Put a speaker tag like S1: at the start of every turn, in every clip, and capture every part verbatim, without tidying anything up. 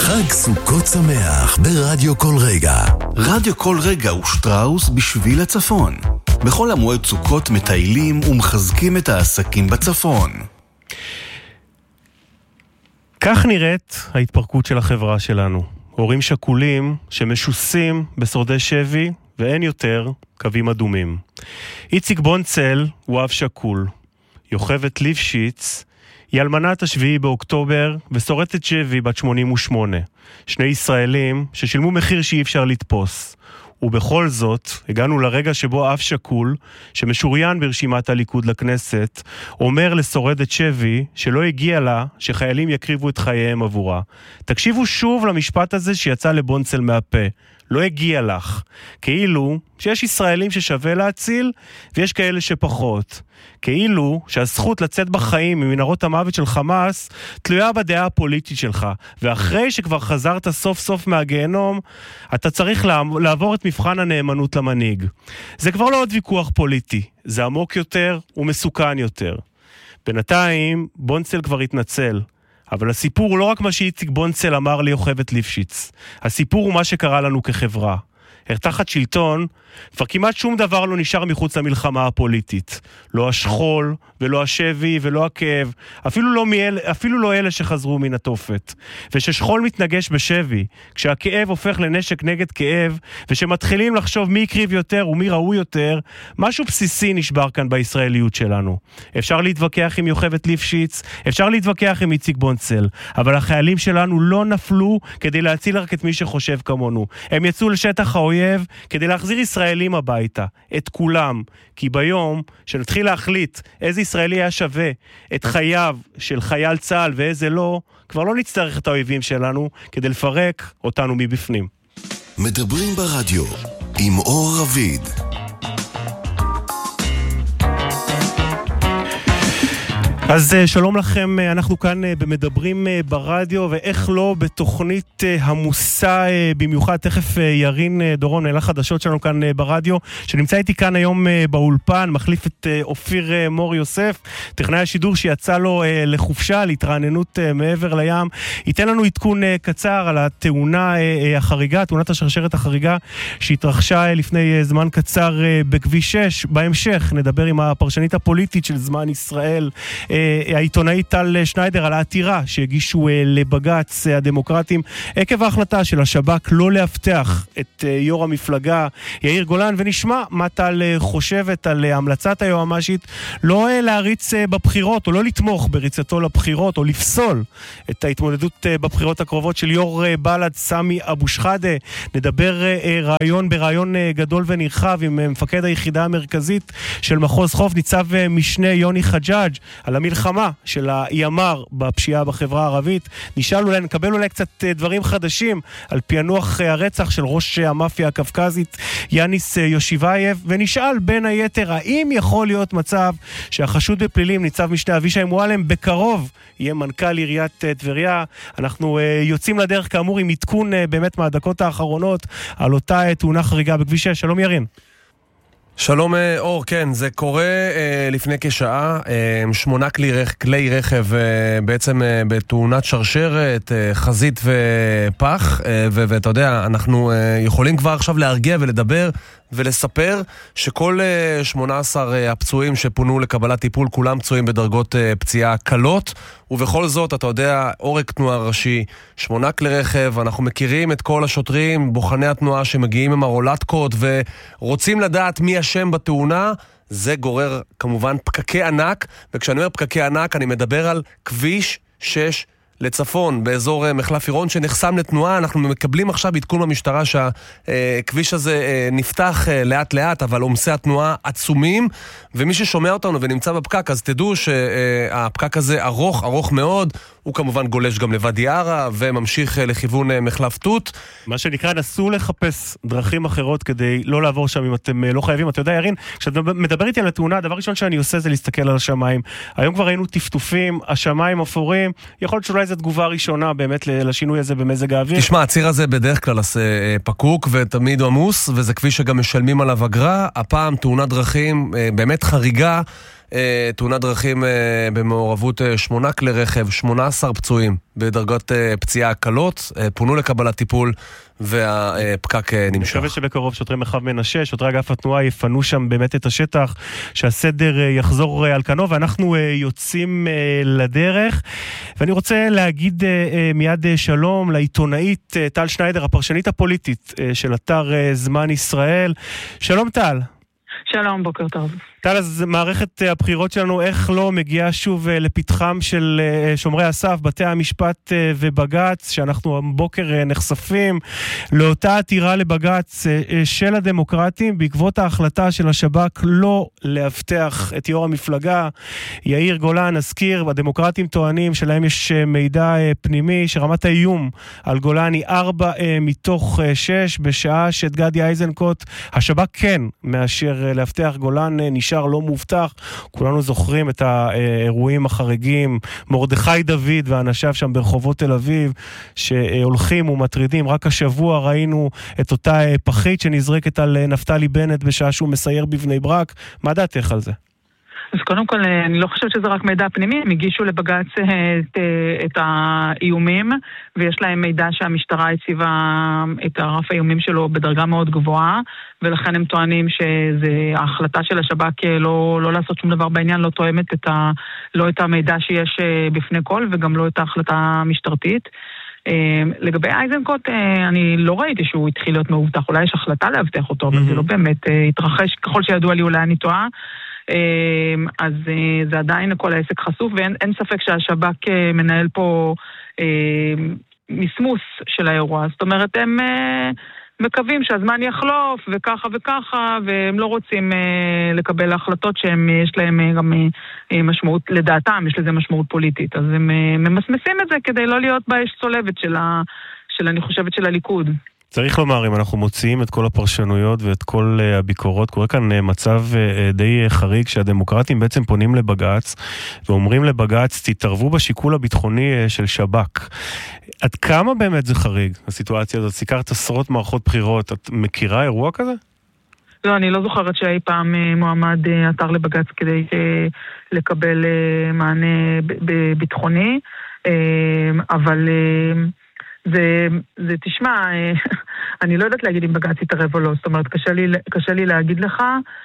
S1: חג סוכות שמח ברדיו כל רגע.
S2: רדיו כל רגע ושטראוס בשביל הצפון. בכל המועד סוכות מטיילים ומחזקים את העסקים בצפון.
S3: כך נראית ההתפרקות של החברה שלנו. הורים שכולים שמשוסים בשורדי שבי, ואין יותר קווים אדומים. איציק בונצל הוא אב שכול. יוכבת ליפשיץ היא אלמנת השביעי באוקטובר ושורדת שבי בת שמונים ושמונה. שני ישראלים ששילמו מחיר שאי אפשר לתפוס. ובכל זאת, הגענו לרגע שבו אב שכול, שמשוריין ברשימת הליכוד לכנסת, אומר לשורדת שבי שלא הגיע לה שחיילים יקריבו את חייהם עבורה. תקשיבו שוב למשפט הזה שיצא לבונצל מהפה. לא הגיע לך. כאילו שיש ישראלים ששווה להציל, ויש כאלה שפחות. כאילו שהזכות לצאת בחיים ממנהרות המוות של חמאס תלויה בדעה הפוליטית שלך, ואחרי שכבר חזרת סוף סוף מהגיהנום, אתה צריך לעבור את מבחן הנאמנות למנהיג. זה כבר לא עוד ויכוח פוליטי, זה עמוק יותר ומסוכן יותר. בינתיים בונצל כבר התנצל, אבל הסיפור הוא לא רק מה שאיציק בונצל אמר לי יוכבת ליפשיץ. הסיפור הוא מה שקרה לנו כחברה. תחת שלטון, כבר כמעט שום דבר לא נשאר מחוץ למלחמה הפוליטית. לא השכול, ולא השבי, ולא הכאב, אפילו לא, מאל, אפילו לא אלה שחזרו מן התופת. וששכול מתנגש בשבי, כשהכאב הופך לנשק נגד כאב, ושמתחילים לחשוב מי יקריב יותר ומי ראוי יותר, משהו בסיסי נשבר כאן בישראליות שלנו. אפשר להתווכח עם יוכבת ליפשיץ, אפשר להתווכח עם איציק בונצל, אבל החיילים שלנו לא נפלו כדי להציל רק את מי שחושב כמונו. הם יצאו לשטח האויב כדי להחזיר ישראלים הביתה, את כולם, כי ביום שנתחיל להחליט איזה ישראלי היה שווה את חייו של חייל צה"ל ואיזה לא, כבר לא נצטרך את האויבים שלנו כדי לפרק אותנו מבפנים.
S1: מדברים ברדיו עם אור רביד.
S3: אז שלום לכם, אנחנו כאן במדברים ברדיו, ואיך לא בתוכנית המוסה במיוחד. תכף ירין דורון, מנהל החדשות שלנו כאן ברדיו, שנמצא איתי כאן היום באולפן, מחליף את אופיר מור יוסף, טכנאי השידור שיצא לו לחופשה, להתרעננות מעבר לים. ייתן לנו עדכון קצר על התאונה החריגה, תאונת השרשרת החריגה, שהתרחשה לפני זמן קצר בכביש שש. בהמשך נדבר עם הפרשנית הפוליטית של זמן ישראל, העיתונאית טל שניידר, על העתירה שהגישו לבג"ץ הדמוקרטים עקב ההחלטה של השב"כ לא להבטח את יו"ר המפלגה יאיר גולן, ונשמע מה טל חושבת על המלצת היועמ"שית לא להריץ בבחירות או לא לתמוך בריצתו לבחירות או לפסול את ההתמודדות בבחירות הקרובות של יו"ר בל"ד סמי אבו שחאדה. נדבר רעיון ברעיון גדול ונרחב עם מפקד היחידה המרכזית של מחוז חוף, ניצב משנה יוני חג'אג', על המלחמה של הימ"ר בפשיעה בחברה הערבית. נשאל אולי, נקבל אולי קצת דברים חדשים על פענוח הרצח של ראש המאפיה הקווקזית יאניס יושיבייב, ונשאל בין היתר האם יכול להיות מצב שהחשוד בפלילים ניצב משנה אבישי מועלם בקרוב יהיה מנכ"ל עיריית טבריה. אנחנו יוצאים לדרך כאמור עם עדכון באמת מהדקות האחרונות על אותה תאונה חריגה בכביש שש. שלום ירין.
S4: שלום אור, כן, זה קורה אה, לפני כשעה, אה, שמונה כלי, רכ, כלי רכב אה, בעצם אה, בתאונת שרשרת, אה, חזית ופח, אה, ו- ואתה יודע, אנחנו אה, יכולים כבר עכשיו להרגיע ולדבר ולספר שכל אה, שמונה עשר אה, הפצועים שפונו לקבלת טיפול, כולם פצועים בדרגות אה, פציעה קלות, ובכל זאת, אתה יודע, עורק תנועה ראשי, שמונה כלי רכב, אנחנו מכירים את כל השוטרים, בוחני התנועה שמגיעים עם הרולטקות ורוצים לדעת מי השם בתאונה. זה גורר כמובן פקקי ענק, וכשאני אומר פקקי ענק אני מדבר על כביש שש לצפון, באזור מחלף עירון שנחסם לתנועה. אנחנו מקבלים עכשיו עדכון במשטרה שהכביש הזה נפתח לאט לאט, אבל עומסי התנועה עצומים, ומי ששומע אותנו ונמצא בפקק, אז תדעו שהפקק הזה ארוך, ארוך מאוד. הוא כמובן גולש גם לוואדי ערה וממשיך לכיוון מחלף תות.
S3: מה שנקרא, נסו לחפש דרכים אחרות כדי לא לעבור שם אם אתם לא חייבים. אתה יודע ירין, כשאתה מדבר איתי על התאונה, הדבר ראשון שאני עושה זה להסתכל על השמיים. היום כבר ראינו טפטופים, השמיים אפורים, יכול להיות שאולי זו תגובה ראשונה באמת לשינוי הזה במזג האוויר.
S4: תשמע, הציר הזה בדרך כלל פקוק ותמיד עמוס, וזה כביש שגם משלמים עליו אגרה. הפעם תאונת דרכים באמת חריגה, תאונת דרכים במעורבות שמונה כלי רכב, שמונה עשר פצועים בדרגות פציעה קלות, פונו לקבלת טיפול והפקק נמשך. אני
S3: מקווה שבקרוב שוטרי מרחב מנשה, שוטרי אגף התנועה יפנו שם באמת את השטח, שהסדר יחזור על כנו, ואנחנו יוצאים לדרך. ואני רוצה להגיד מיד שלום לעיתונאית טל שניידר, הפרשנית הפוליטית של אתר זמן ישראל. שלום טל.
S5: שלום, בוקר טוב.
S3: טל, אז מערכת הבחירות שלנו, איך לא מגיעה שוב לפתחם של שומרי הסף, בתי המשפט ובגץ, שאנחנו בוקר נחשפים לאותה עתירה לבגץ של הדמוקרטים, בעקבות ההחלטה של השב"כ לא להבטח את יו"ר המפלגה, יאיר גולן. נזכיר, הדמוקרטים טוענים שלהם יש מידע פנימי, שרמת האיום על גולן היא ארבע מתוך שש, בשעה שאת גדי איזנקוט, השב"כ כן מאשר להבטח, גולן נשאר לא מובטח. כולנו זוכרים את האירועים החריגים, מרדכי דוד ואנשיו שם ברחובות תל אביב, שהולכים ומטרידים. רק השבוע ראינו את אותה פחית שנזרקת על נפתלי בנט בשעה שהוא מסייר בבני ברק. מה דעתך על זה?
S5: אז קודם כל, אני לא חושבת שזה רק מידע פנימי, הם הגישו לבג"ץ את, את האיומים, ויש להם מידע שהמשטרה הציבה את הרף האיומים שלו בדרגה מאוד גבוהה, ולכן הם טוענים שההחלטה של השב"כ לא, לא לעשות שום דבר בעניין, לא תואמת את ה, לא את המידע שיש בפני כל, וגם לא את ההחלטה המשטרתית. לגבי איזנקוט, אני לא ראיתי שהוא התחיל להיות מאובטח, אולי יש החלטה להבטח אותו, אבל זה לא באמת התרחש, ככל שידוע לי אולי אני טועה. אז זה עדיין כל העסק חשוף, ואין ספק שהשב"כ מנהל פה מסמוס של האירוע. זאת אומרת, הם מקווים שהזמן יחלוף וככה וככה, והם לא רוצים לקבל החלטות שיש להם גם משמעות, לדעתם יש לזה משמעות פוליטית. אז הם ממסמסים את זה כדי לא להיות באש צולבת של, ה, של אני חושבת, של הליכוד.
S3: צריך לומר, אם אנחנו מוציאים את כל הפרשנויות ואת כל הביקורות, קורה כאן מצב די חריג שהדמוקרטים בעצם פונים לבג"ץ ואומרים לבג"ץ, תתערבו בשיקול הביטחוני של שב"כ. עד כמה באמת זה חריג, הסיטואציה הזאת? סיקרת עשרות מערכות בחירות, את מכירה אירוע כזה?
S5: לא, אני לא זוכרת שאי פעם מועמד עתר לבג"ץ כדי לקבל מענה ביטחוני, אבל זה, זה תשמע, אני לא יודעת להגיד אם בג"ץ יתערב או לא, זאת אומרת, קשה לי, קשה לי להגיד לך,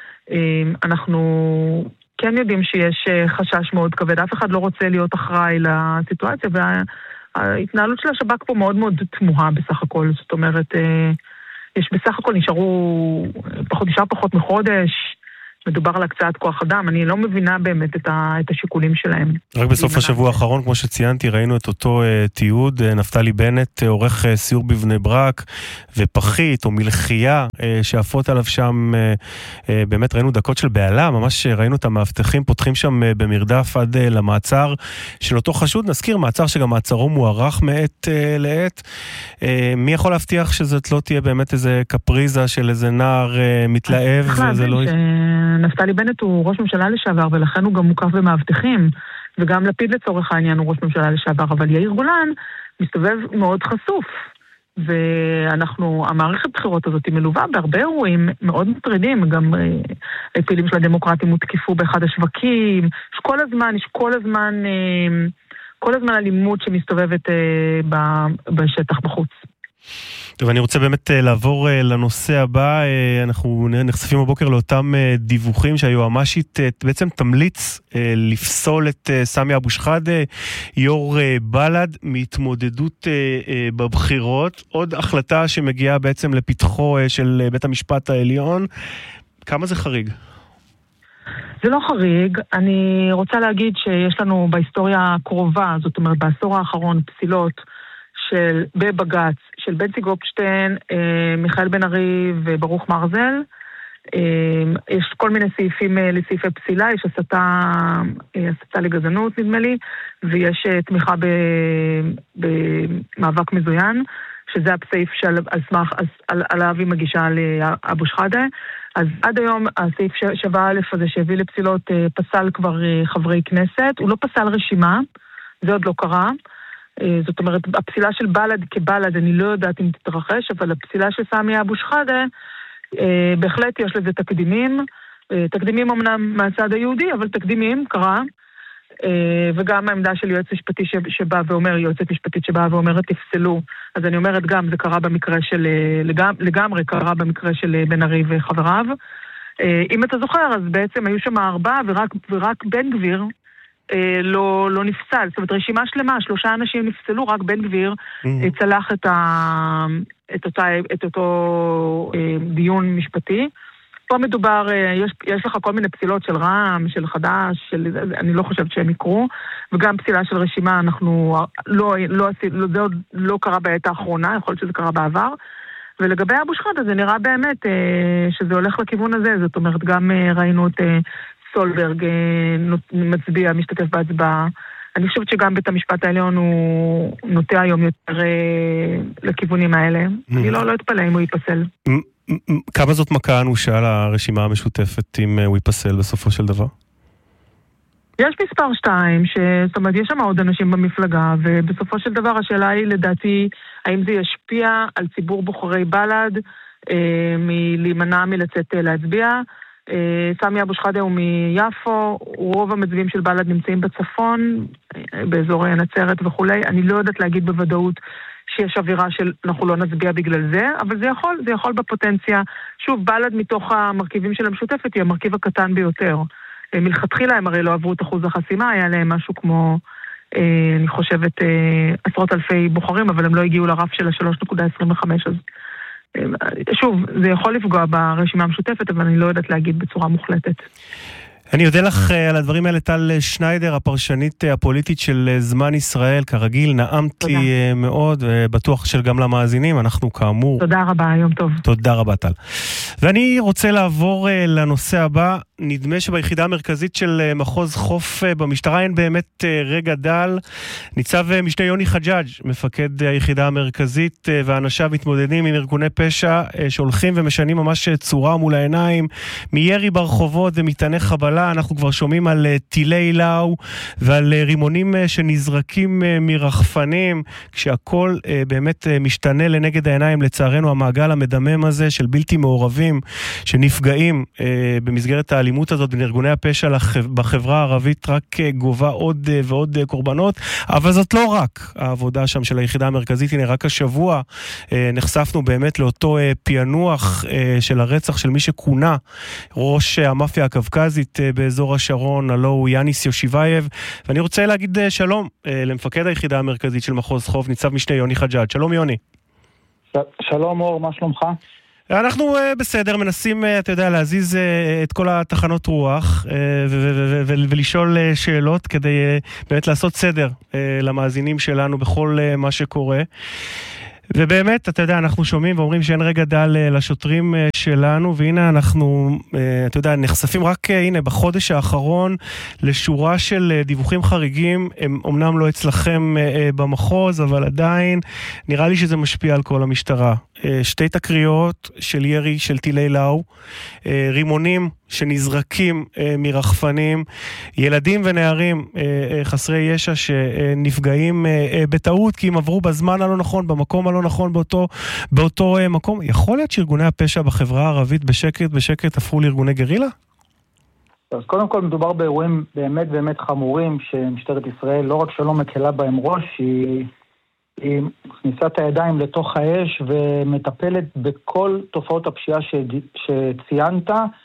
S5: אנחנו כן יודעים שיש חשש מאוד כבד, אף אחד לא רוצה להיות אחראי לסיטואציה, וההתנהלות של השב"כ פה מאוד מאוד תמוהה בסך הכל, זאת אומרת, יש בסך הכל נשארו, פחות, נשאר פחות מחודש, מדובר על הקצאת כוח אדם, אני לא מבינה באמת את, ה, את השיקולים שלהם.
S3: רק בסוף השבוע האחרון, כמו שציינתי, ראינו את אותו uh, תיעוד, uh, נפתלי בנט, uh, עורך uh, סיור בבני ברק, ופחית או מלחייה uh, שעפות עליו שם, uh, uh, באמת ראינו דקות של בעלה, ממש ראינו את המאבטחים, פותחים שם uh, במרדף עד uh, למעצר של אותו חשוד, נזכיר, מעצר שגם מעצרו מוארך מעת uh, לעת. Uh, מי יכול להבטיח שזאת לא תהיה באמת איזה קפריזה של איזה נער uh, מתלהב, וזה לא...
S5: נפתלי בנט הוא ראש ממשלה לשעבר, ולכן הוא גם מוקף במאבטחים, וגם לפיד לצורך העניין הוא ראש ממשלה לשעבר, אבל יאיר גולן מסתובב מאוד חשוף, ואנחנו, המערכת בחירות הזאת היא מלווה בהרבה אירועים מאוד מטרידים, גם פעילים של הדמוקרטים הותקפו באחד השווקים, יש כל הזמן, יש כל הזמן, כל הזמן אלימות שמסתובבת בשטח בחוץ.
S3: טוב, אני רוצה באמת לעבור לנושא הבא. אנחנו נחשפים בבוקר לאותם דיווחים שהיועמ"שית בעצם תמליץ לפסול את סמי אבו שחאדה, יו"ר בל"ד, מהתמודדות בבחירות. עוד החלטה שמגיעה בעצם לפתחו של בית המשפט העליון. כמה זה חריג?
S5: זה לא חריג. אני רוצה להגיד שיש לנו בהיסטוריה הקרובה, זאת אומרת בעשור האחרון, פסילות של בבג"ץ, של בנצי גופשטיין, מיכאל בן ארי וברוך מרזל. יש כל מיני סעיפים לסעיפי פסילה, יש הסתה, הסתה לגזענות נדמה לי, ויש תמיכה במאבק מזוין, שזה הסעיף שעליו היא מגישה לאבו שחאדה. אז עד היום הסעיף שבע א' הזה שהביא לפסילות פסל כבר חברי כנסת, הוא לא פסל רשימה, זה עוד לא קרה. זאת אומרת, הפסילה של בל"ד כבל"ד, אני לא יודעת אם תתרחש, אבל הפסילה של סמי אבו שחאדה, בהחלט יש לזה תקדימים, תקדימים אמנם מהצד היהודי, אבל תקדימים קרה, וגם העמדה של יועץ משפטי שבא ואומר, יועצת משפטית שבאה ואומרת תפסלו, אז אני אומרת גם, זה קרה במקרה של, לגמרי קרה במקרה של בן ארי וחבריו. אם אתה זוכר, אז בעצם היו שם ארבעה, ורק, ורק בן גביר לא, לא נפסל. זאת אומרת, רשימה שלמה, שלושה אנשים נפסלו, רק בן גביר mm-hmm. צלח את, ה, את, אותה, את אותו דיון משפטי. פה מדובר, יש, יש לך כל מיני פסילות של רע"מ, של חד"ש, של, אני לא חושבת שהם יקרו, וגם פסילה של רשימה, אנחנו לא, לא, לא, זה עוד לא קרה בעת האחרונה, יכול להיות שזה קרה בעבר, ולגבי אבו שחאדה זה נראה באמת שזה הולך לכיוון הזה, זאת אומרת, גם ראינו את סולברג מצביע, משתתף בהצבעה, אני חושבת שגם בית המשפט העליון הוא נוטה היום יותר לכיוונים האלה, אני לא, לא אתפלא אם הוא ייפסל.
S3: כמה זאת מכה אנושה לרשימה המשותפת אם הוא ייפסל בסופו של דבר?
S5: יש מספר שתיים, זאת אומרת, יש שם עוד אנשים במפלגה, ובסופו של דבר השאלה היא לדעתי, האם זה ישפיע על ציבור בוחרי בל"ד, אה, מלהימנע מלצאת להצביע. אה, סמי אבו שחאדה הוא מיפו, רוב המצביעים של בל"ד נמצאים בצפון, אה, באזור נצרת וכולי, אני לא יודעת להגיד בוודאות, שיש אווירה של אנחנו לא נצביע בגלל זה, אבל זה יכול, זה יכול בפוטנציה. שוב, בל"ד מתוך המרכיבים של המשותפת היא המרכיב הקטן ביותר. מלכתחילה הם הרי לא עברו את אחוז החסימה, היה להם משהו כמו, אה, אני חושבת, אה, עשרות אלפי בוחרים, אבל הם לא הגיעו לרף של ה-שלוש נקודה עשרים וחמש. אז אה, שוב, זה יכול לפגוע ברשימה המשותפת, אבל אני לא יודעת להגיד בצורה מוחלטת.
S3: אני יודע לך על הדברים האלה, טל שניידר, הפרשנית הפוליטית של זמן ישראל, כרגיל, נעמתי תודה. מאוד, ובטוח של גם למאזינים, אנחנו כאמור.
S5: תודה רבה, יום טוב.
S3: תודה רבה, טל. ואני רוצה לעבור לנושא הבא, נדמה שביחידה המרכזית של מחוז חוף במשטרה אין באמת רגע דל. ניצב משנה יוני חג'אג', מפקד היחידה המרכזית, ואנשיו מתמודדים עם ארגוני פשע שהולכים ומשנים ממש צורה מול העיניים, מירי ברחובות ומטעני חבלה. אנחנו כבר שומעים על טילי לאו ועל רימונים שנזרקים מרחפנים, כשהכל באמת משתנה לנגד העיניים. לצערנו המעגל המדמם הזה של בלתי מעורבים שנפגעים במסגרת האלימות הזאת בין ארגוני הפשע בחברה הערבית רק גובה עוד ועוד קורבנות, אבל זאת לא רק העבודה שם של היחידה המרכזית. הנה, רק השבוע נחשפנו באמת לאותו פיענוח של הרצח של מי שכונה ראש המאפיה הקווקזית באזור השרון, הלא הוא יאניס יושיבייב, ואני רוצה להגיד שלום למפקד היחידה המרכזית של מחוז חוף, ניצב משנה יוני חג'אג'. שלום יוני.
S6: שלום אור, מה שלומך?
S3: אנחנו בסדר, מנסים, אתה יודע, להזיז את כל התחנות רוח ולשאול שאלות כדי באמת לעשות סדר למאזינים שלנו בכל מה שקורה. ובאמת, אתה יודע, אנחנו שומעים ואומרים שאין רגע דל לשוטרים שלנו, והנה אנחנו, אתה יודע, נחשפים רק, הנה, בחודש האחרון לשורה של דיווחים חריגים, הם אומנם לא אצלכם במחוז, אבל עדיין נראה לי שזה משפיע על כל המשטרה. שתי תקריות של ירי של טילי לאו, רימונים שנזרקים מרחפנים, ילדים ונערים חסרי ישע שנפגעים בטעות כי הם עברו בזמן הלא נכון, במקום הלא נכון, באותו, באותו מקום. יכול להיות שארגוני הפשע בחברה הערבית בשקט בשקט הפכו לארגוני גרילה?
S6: אז קודם כל מדובר באירועים באמת באמת חמורים שמשטרת ישראל לא רק שלא מקלה בהם ראש, היא היא מכניסה את הידיים לתוך האש ומטפלת בכל תופעות הפשיעה שציינת,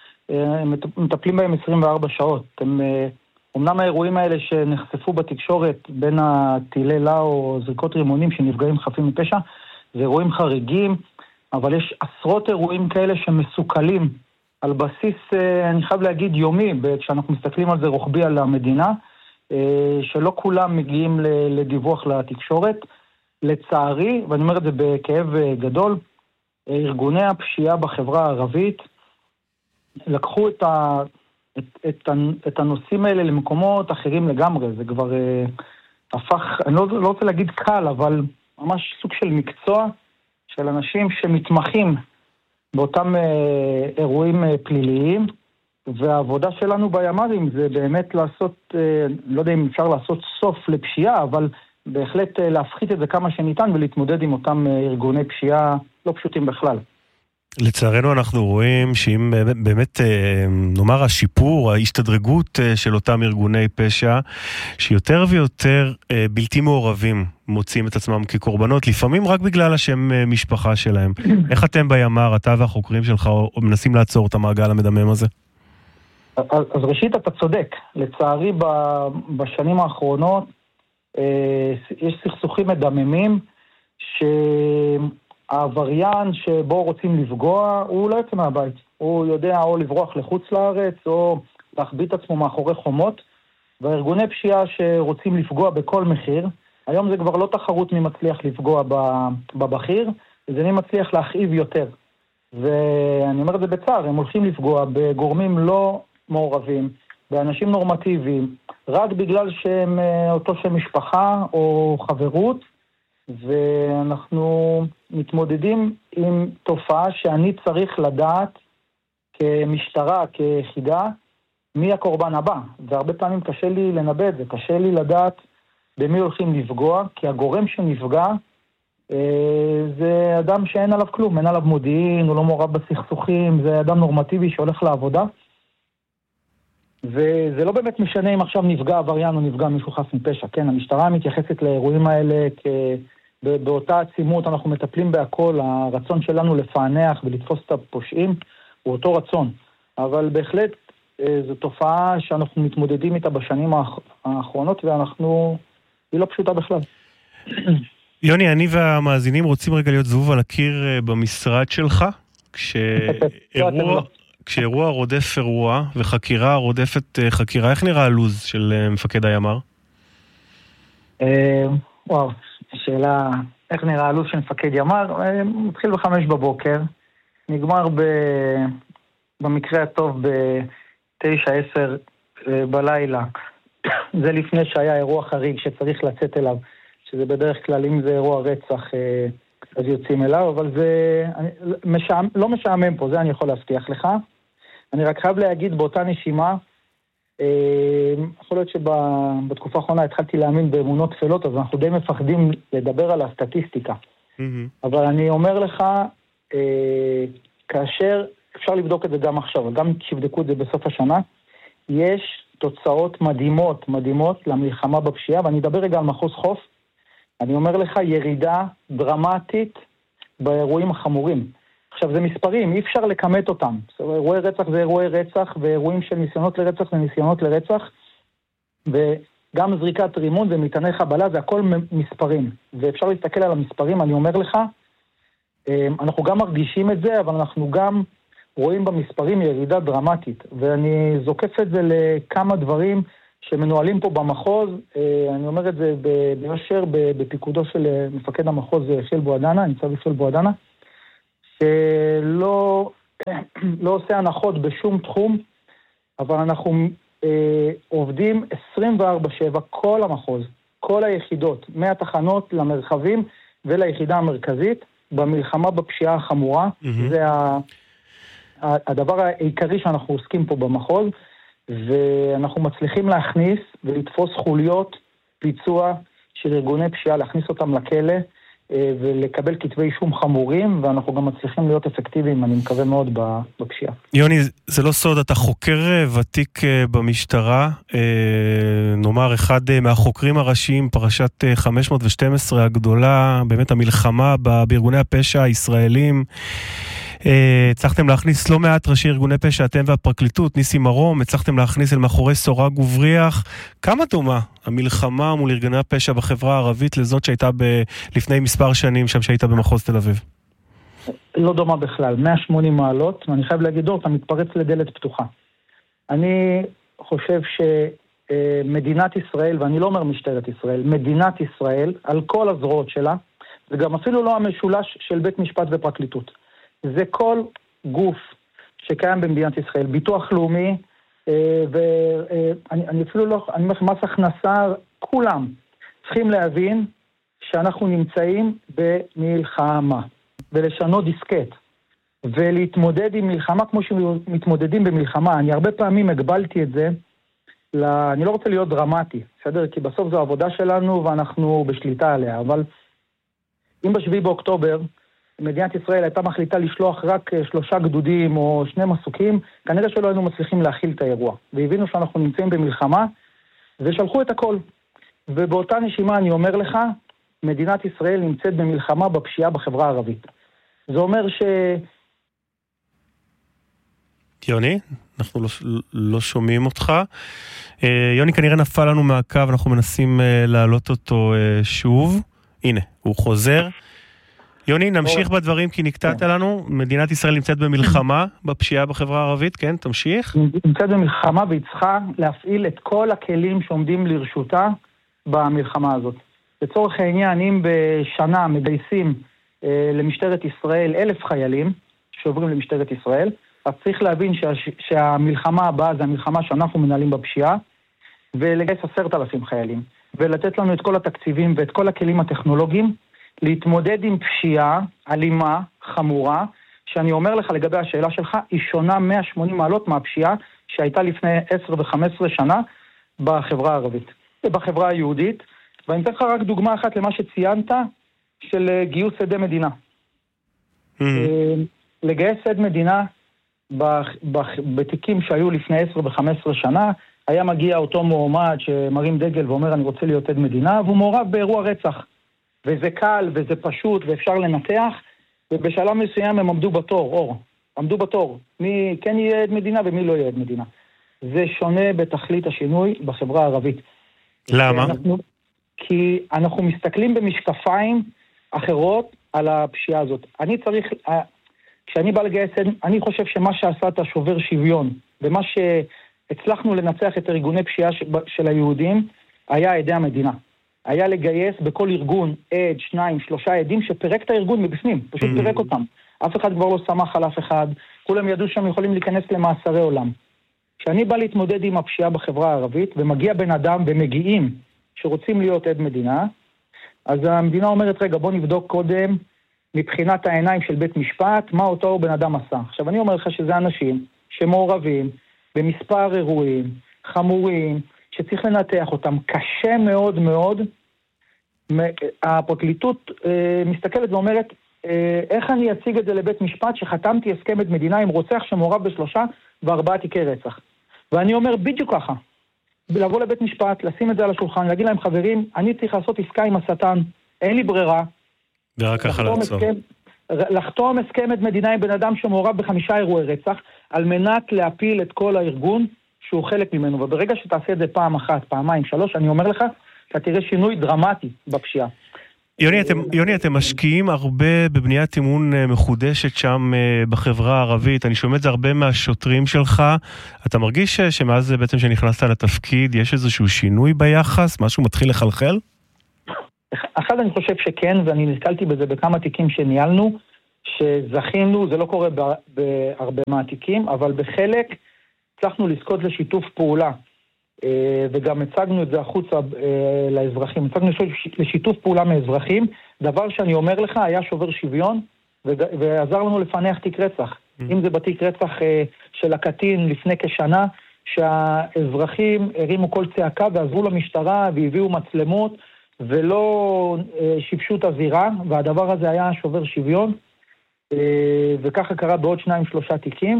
S6: מטפלים בהם עשרים וארבע שעות. הם, אומנם האירועים האלה שנחשפו בתקשורת בין הטילי לאו או זריקות רימונים שנפגעים חפים מפשע, זה אירועים חריגים, אבל יש עשרות אירועים כאלה שמסוכלים על בסיס, אני חייב להגיד, יומי, כשאנחנו מסתכלים על זה רוחבי על המדינה, שלא כולם מגיעים לדיווח לתקשורת. לצערי, ואני אומר את זה בכאב גדול, ארגוני הפשיעה בחברה הערבית לקחו את, ה, את, את, את הנושאים האלה למקומות אחרים לגמרי. זה כבר אה, הפך, אני לא, לא רוצה להגיד קל, אבל ממש סוג של מקצוע של אנשים שמתמחים באותם אה, אירועים אה, פליליים, והעבודה שלנו בימ"רים זה באמת לעשות, אה, לא יודע אם אפשר לעשות סוף לפשיעה, אבל בהחלט להפחית את זה כמה שניתן ולהתמודד עם אותם ארגוני פשיעה לא פשוטים בכלל.
S3: לצערנו אנחנו רואים שאם באמת נאמר השיפור, ההשתדרגות של אותם ארגוני פשע, שיותר ויותר בלתי מעורבים מוצאים את עצמם כקורבנות, לפעמים רק בגלל השם משפחה שלהם. איך אתם בימ"ר, אתה והחוקרים שלך, מנסים לעצור את המעגל המדמם הזה?
S6: אז ראשית אתה צודק, לצערי בשנים האחרונות יש סכסוכים מדממים שהעבריין שבו רוצים לפגוע הוא לא יוצא מהבית, הוא יודע או לברוח לחוץ לארץ או להחביא את עצמו מאחורי חומות, והארגוני פשיעה שרוצים לפגוע בכל מחיר, היום זה כבר לא תחרות מי מצליח לפגוע בבחיר, זה מי מצליח להכאיב יותר, ואני אומר את זה בצער, הם הולכים לפגוע בגורמים לא מעורבים, באנשים נורמטיביים, רק בגלל שהם אותו שם משפחה או חברות, ואנחנו מתמודדים עם תופעה שאני צריך לדעת כמשטרה, כיחידה, מי הקורבן הבא. והרבה פעמים קשה לי לנבא את זה, קשה לי לדעת במי הולכים לפגוע, כי הגורם שנפגע זה אדם שאין עליו כלום, אין עליו מודיעין, הוא לא מעורב בסכסוכים, זה אדם נורמטיבי שהולך לעבודה. וזה לא באמת משנה אם עכשיו נפגע עבריין או נפגע מישהו חף מפשע, כן, המשטרה מתייחסת לאירועים האלה כ... באותה עצימות, אנחנו מטפלים בהכל, הרצון שלנו לפענח ולתפוס את הפושעים הוא אותו רצון, אבל בהחלט זו תופעה שאנחנו מתמודדים איתה בשנים האחרונות, ואנחנו, היא לא פשוטה בכלל.
S3: יוני, אני והמאזינים רוצים רגע להיות זבוב על הקיר במשרד שלך, כשאירוע... כשאירוע רודף אירוע וחקירה רודפת חקירה, איך נראה הלוז של מפקד הימ"ר?
S6: וואו, שאלה, איך נראה הלוז של מפקד ימ"ר? מתחיל בחמש בבוקר, נגמר במקרה הטוב בתשע עשר בלילה. זה לפני שהיה אירוע חריג שצריך לצאת אליו, שזה בדרך כלל אם זה אירוע רצח אז יוצאים אליו, אבל זה משעמם, לא משעמם פה, זה אני יכול להבטיח לך. אני רק חייב להגיד באותה נשימה, יכול להיות שבתקופה האחרונה התחלתי להאמין באמונות תפלות, אז אנחנו די מפחדים לדבר על הסטטיסטיקה. אבל אני אומר לך, כאשר אפשר לבדוק את זה גם עכשיו, גם שיבדקו את זה בסוף השנה, יש תוצאות מדהימות, מדהימות למלחמה בפשיעה, ואני אדבר רגע על מחוז חוף, אני אומר לך ירידה דרמטית באירועים החמורים. עכשיו זה מספרים, אי אפשר לקמת אותם. אירועי רצח זה אירועי רצח, ואירועים של ניסיונות לרצח זה ניסיונות לרצח, וגם זריקת רימון ומטעני חבלה, זה הכל מספרים. ואפשר להסתכל על המספרים, אני אומר לך, אנחנו גם מרגישים את זה, אבל אנחנו גם רואים במספרים ירידה דרמטית. ואני זוקף את זה לכמה דברים שמנוהלים פה במחוז, אני אומר את זה ביושר, בפיקודו של מפקד המחוז יחיאל בועדנה, ניצב יחיאל בועדנה, שלא לא עושה הנחות בשום תחום, אבל אנחנו אה, עובדים עשרים וארבע שבע, כל המחוז, כל היחידות, מהתחנות למרחבים וליחידה המרכזית, במלחמה בפשיעה החמורה, mm-hmm. זה ה, הדבר העיקרי שאנחנו עוסקים פה במחוז, ואנחנו מצליחים להכניס ולתפוס חוליות ביצוע של ארגוני פשיעה, להכניס אותם לכלא, ולקבל כתבי אישום חמורים, ואנחנו גם מצליחים להיות אפקטיביים, אני מקווה מאוד, בפשיעה.
S3: יוני, זה לא סוד, אתה חוקר ותיק במשטרה, נאמר אחד מהחוקרים הראשיים, פרשת חמש מאות ושתים עשרה הגדולה, באמת המלחמה בארגוני הפשע הישראלים, הצלחתם להכניס לא מעט ראשי ארגוני פשע, אתם והפרקליטות, ניסי מרום, הצלחתם להכניס אל מאחורי סורג ובריח. כמה דומה המלחמה מול ארגוני הפשע בחברה הערבית לזאת שהייתה ב- לפני מספר שנים שם שהייתה במחוז תל אביב?
S6: לא דומה בכלל, מאה ושמונים מעלות, ואני חייב להגיד, אתה מתפרץ לדלת פתוחה. אני חושב שמדינת ישראל, ואני לא אומר משטרת ישראל, מדינת ישראל, על כל הזרועות שלה, וגם אפילו לא המשולש של בית משפט ופרקליטות. זה כל גוף שקיים במדינת ישראל, ביטוח לאומי, ואני אפילו לא, אני אומר, מס הכנסה, כולם צריכים להבין שאנחנו נמצאים במלחמה, ולשנות דיסקט, ולהתמודד עם מלחמה כמו שמתמודדים במלחמה. אני הרבה פעמים הגבלתי את זה, לה, אני לא רוצה להיות דרמטי, בסדר? כי בסוף זו העבודה שלנו ואנחנו בשליטה עליה, אבל אם בשביעי באוקטובר, מדינת ישראל הייתה מחליטה לשלוח רק שלושה גדודים או שני מסוקים, כנראה שלא היינו מצליחים להכיל את האירוע. והבינו שאנחנו נמצאים במלחמה, ושלחו את הכל. ובאותה נשימה אני אומר לך, מדינת ישראל נמצאת במלחמה בפשיעה בחברה הערבית. זה אומר ש...
S3: יוני, אנחנו לא, לא שומעים אותך. יוני כנראה נפל לנו מהקו, אנחנו מנסים להעלות אותו שוב. הנה, הוא חוזר. יוני, נמשיך בדברים כי נקטעת לנו. מדינת ישראל נמצאת במלחמה בפשיעה בחברה הערבית, כן? תמשיך.
S6: נמצאת במלחמה והיא צריכה להפעיל את כל הכלים שעומדים לרשותה במלחמה הזאת. לצורך העניין, אם בשנה מגייסים אה, למשטרת ישראל אלף חיילים שעוברים למשטרת ישראל, אז צריך להבין שה, שהמלחמה הבאה זה המלחמה שאנחנו מנהלים בפשיעה, ולגייס עשרת אלפים חיילים, ולתת לנו את כל התקציבים ואת כל הכלים הטכנולוגיים, להתמודד עם פשיעה אלימה, חמורה, שאני אומר לך לגבי השאלה שלך, היא שונה מאה ושמונים מעלות מהפשיעה שהייתה לפני עשר וחמש עשרה שנה בחברה הערבית, בחברה היהודית, ואני אתן לך רק דוגמה אחת למה שציינת, של גיוס עדי מדינה. Mm-hmm. לגייס עד מדינה בתיקים שהיו לפני עשר וחמש עשרה שנה, היה מגיע אותו מועמד שמרים דגל ואומר אני רוצה להיות עד מדינה, והוא מעורב באירוע רצח. וזה קל וזה פשוט ואפשר לנתח, ובשלב מסוים הם עמדו בתור, אור, עמדו בתור, מי כן יהיה עד מדינה ומי לא יהיה עד מדינה. זה שונה בתכלית השינוי בחברה הערבית.
S3: למה?
S6: אנחנו, כי אנחנו מסתכלים במשקפיים אחרות על הפשיעה הזאת. אני צריך, כשאני בא לגייס, אני חושב שמה שעשה את השובר שוויון, ומה שהצלחנו לנצח את ארגוני פשיעה של היהודים, היה עדי המדינה. היה לגייס בכל ארגון עד, שניים, שלושה עדים שפרק את הארגון מבפנים, פשוט פרק אותם. אף אחד כבר לא שמח על אף אחד, כולם ידעו שהם יכולים להיכנס למאסרי עולם. כשאני בא להתמודד עם הפשיעה בחברה הערבית, ומגיע בן אדם ומגיעים שרוצים להיות עד מדינה, אז המדינה אומרת, רגע, בוא נבדוק קודם, מבחינת העיניים של בית משפט, מה אותו בן אדם עשה. עכשיו, אני אומר לך שזה אנשים שמעורבים במספר אירועים, חמורים, שצריך לנתח אותם. קשה מאוד מאוד. הפרקליטות אה, מסתכלת ואומרת, אה, איך אני אציג את זה לבית משפט שחתמתי הסכם עד מדינה עם רוצח שמעורב בשלושה וארבעה תיקי רצח. ואני אומר בדיוק ככה, לבוא לבית משפט, לשים את זה על השולחן, להגיד להם, חברים, אני צריך לעשות עסקה עם השטן, אין לי ברירה.
S3: ורק ככה לעצור.
S6: לחתום הסכם עד מדינה עם בן אדם שמעורב בחמישה אירועי רצח, על מנת להפיל את כל הארגון שהוא חלק ממנו. וברגע שתעשה את זה פעם אחת, פעמיים, שלוש, אני אומר לך, אתה תראה שינוי דרמטי בפשיעה.
S3: יוני, אתם, יוני, אתם משקיעים הרבה בבניית אמון מחודשת שם בחברה הערבית. אני שומע את זה הרבה מהשוטרים שלך. אתה מרגיש שמאז בעצם שנכנסת לתפקיד, יש איזשהו שינוי ביחס? משהו מתחיל לחלחל?
S6: אחד, אני חושב שכן, ואני נתקלתי בזה בכמה תיקים שניהלנו, שזכינו, זה לא קורה בהרבה מהתיקים, אבל בחלק הצלחנו לזכות לשיתוף פעולה. וגם הצגנו את זה החוצה לאזרחים, הצגנו לשיתוף פעולה מאזרחים, דבר שאני אומר לך היה שובר שוויון, ועזר לנו לפענח תיק רצח. אם זה בתיק רצח של הקטין לפני כשנה, שהאזרחים הרימו כל צעקה ועזרו למשטרה והביאו מצלמות, ולא שיבשו את הזירה, והדבר הזה היה שובר שוויון, וככה קרה בעוד שניים שלושה תיקים.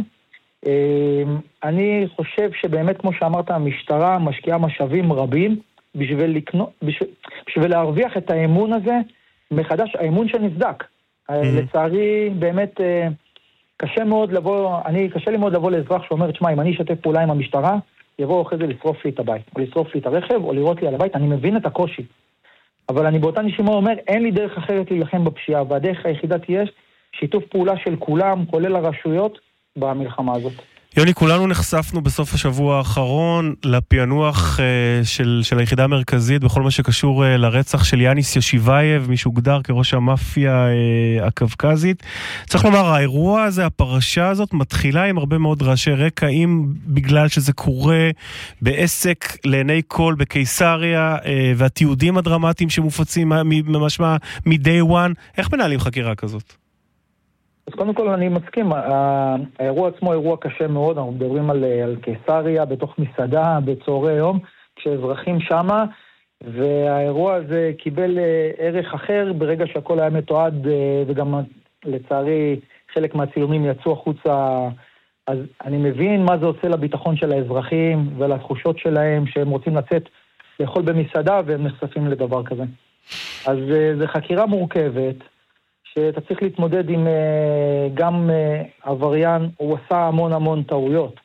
S6: אני חושב שבאמת, כמו שאמרת, המשטרה משקיעה משאבים רבים בשביל לקנות, בשביל, בשביל להרוויח את האמון הזה מחדש, האמון שנסדק. Mm-hmm. לצערי, באמת קשה מאוד לבוא, אני, קשה לי מאוד לבוא לאזרח שאומר, תשמע, אם אני אשתף פעולה עם המשטרה, יבואו אחרי זה לשרוף לי את הבית, או לשרוף לי את הרכב, או לראות לי על הבית, אני מבין את הקושי. אבל אני באותה נשימה אומר, אין לי דרך אחרת להילחם בפשיעה, והדרך היחידה תהיה שיתוף פעולה של כולם, כולל הרשויות, במלחמה הזאת.
S3: יוני, כולנו נחשפנו בסוף השבוע האחרון לפענוח uh, של, של היחידה המרכזית בכל מה שקשור uh, לרצח של יאניס יושיבייב, מי שהוגדר כראש המאפיה uh, הקווקזית. צריך לומר, האירוע הזה, הפרשה הזאת, מתחילה עם הרבה מאוד רעשי רקע, אם בגלל שזה קורה בעסק לעיני כל בקיסריה, uh, והתיעודים הדרמטיים שמופצים ממש מ-day one. איך מנהלים חקירה כזאת?
S6: אז קודם כל אני מסכים, האירוע עצמו אירוע קשה מאוד, אנחנו מדברים על, על קיסריה, בתוך מסעדה, בצהרי יום, כשאזרחים שמה, והאירוע הזה קיבל ערך אחר ברגע שהכל היה מתועד, וגם לצערי חלק מהצילומים יצאו החוצה, אז אני מבין מה זה עושה לביטחון של האזרחים ולתחושות שלהם שהם רוצים לצאת לאכול במסעדה והם נחשפים לדבר כזה. אז זו חקירה מורכבת, שאתה צריך להתמודד עם גם עבריין, הוא עשה המון המון טעויות.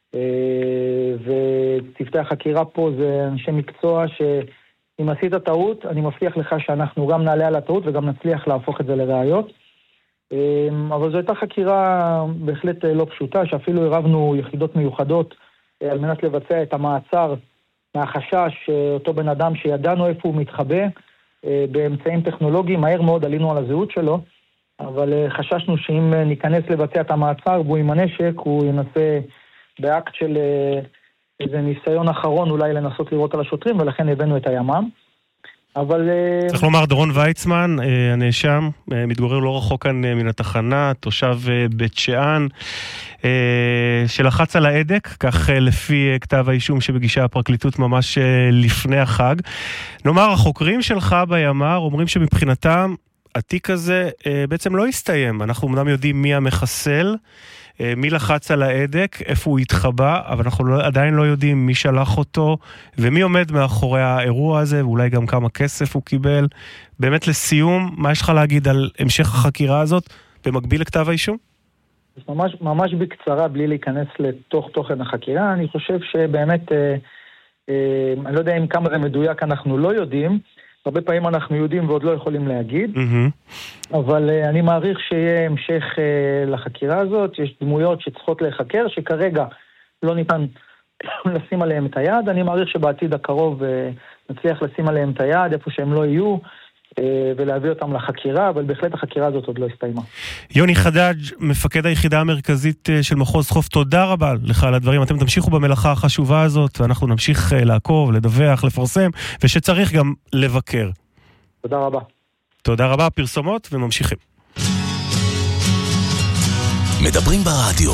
S6: וצוותי החקירה פה זה אנשי מקצוע שאם עשית טעות, אני מבטיח לך שאנחנו גם נעלה על הטעות וגם נצליח להפוך את זה לראיות. אבל זו הייתה חקירה בהחלט לא פשוטה, שאפילו הרבנו יחידות מיוחדות על מנת לבצע את המעצר מהחשש שאותו בן אדם שידענו איפה הוא מתחבא, באמצעים טכנולוגיים, מהר מאוד עלינו על הזהות שלו, אבל חששנו שאם ניכנס לבצע את המעצר והוא עם הנשק, הוא ינסה באקט של איזה ניסיון אחרון אולי לנסות לראות על השוטרים, ולכן הבאנו את הימ"מ. אבל...
S3: צריך לומר, דורון ויצמן, הנאשם, מתגורר לא רחוק כאן מן התחנה, תושב בית שאן, שלחץ על ההדק, כך לפי כתב האישום שבגישה הפרקליטות ממש לפני החג. נאמר, החוקרים שלך בימ"ר אומרים שמבחינתם התיק הזה בעצם לא הסתיים. אנחנו אמנם יודעים מי המחסל, מי לחץ על ההדק, איפה הוא התחבא, אבל אנחנו לא, עדיין לא יודעים מי שלח אותו, ומי עומד מאחורי האירוע הזה, ואולי גם כמה כסף הוא קיבל. באמת לסיום, מה יש לך להגיד על המשך החקירה הזאת, במקביל לכתב האישום?
S6: ממש, ממש בקצרה, בלי להיכנס לתוך תוכן החקירה, אני חושב שבאמת, אה, אה, אני לא יודע אם כמה זה מדויק, אנחנו לא יודעים, הרבה פעמים אנחנו יודעים ועוד לא יכולים להגיד, mm-hmm. אבל uh, אני מעריך שיהיה המשך uh, לחקירה הזאת, יש דמויות שצריכות להיחקר, שכרגע לא ניתן לשים עליהם את היד, אני מעריך שבעתיד הקרוב uh, נצליח לשים עליהם את היד, איפה שהם לא יהיו, uh, ולהביא אותם לחקירה, אבל בהחלט החקירה הזאת עוד לא הסתיימה.
S3: יוני חדאג', מפקד היחידה המרכזית uh, של מחוז חוף, תודה רבה לך על הדברים, אתם תמשיכו במלאכה החשובה הזאת, ואנחנו נמשיך uh, לעקוב, לדווח, לפרסם, ושצריך גם לבקר.
S6: תודה רבה.
S2: תודה רבה, פרסומות וממשיכים. מדברים ברדיו.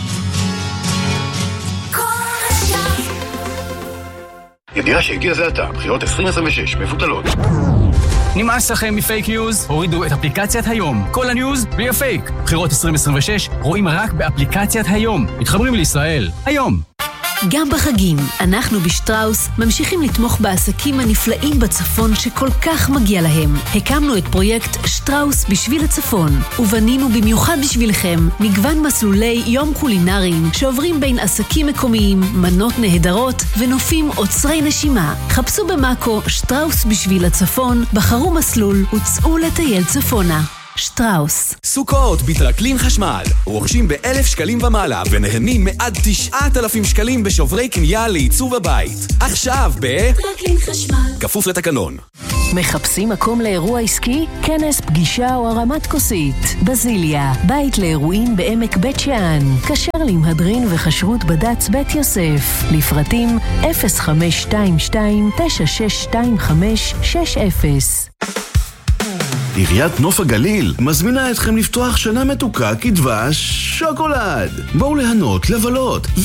S7: ידיעה שהגיע זה עתה, בחירות עשרים עשרים ושש, מבוטלות.
S8: נמאס לכם מפייק ניוז? הורידו את אפליקציית היום. כל הניוז בלי הפייק. בחירות עשרים עשרים ושש רואים רק באפליקציית היום. מתחברים לישראל. היום.
S9: גם בחגים, אנחנו בשטראוס ממשיכים לתמוך בעסקים הנפלאים בצפון שכל כך מגיע להם. הקמנו את פרויקט שטראוס בשביל הצפון, ובנינו במיוחד בשבילכם מגוון מסלולי יום קולינריים שעוברים בין עסקים מקומיים, מנות נהדרות ונופים עוצרי נשימה. חפשו במאקו שטראוס בשביל הצפון, בחרו מסלול וצאו לטייל צפונה. שטראוס.
S10: סוכות בטרקלין חשמל. רוכשים באלף שקלים ומעלה ונהנים מעד תשעת אלפים שקלים בשוברי קנייה לעיצוב הבית. עכשיו ב... טרקלין חשמל. כפוף לתקנון.
S9: מחפשים מקום לאירוע עסקי? כנס, פגישה או הרמת כוסית. בזיליה, בית לאירועים בעמק בית שאן. כשר למהדרין וחשרות בד"ץ בית יוסף. לפרטים אפס חמש שתיים שתיים תשע שש שתיים חמש שש אפס.
S2: עיריית נוף הגליל מזמינה אתכם לפתוח שנה מתוקה כדבש שוקולד. בואו ליהנות, לבלות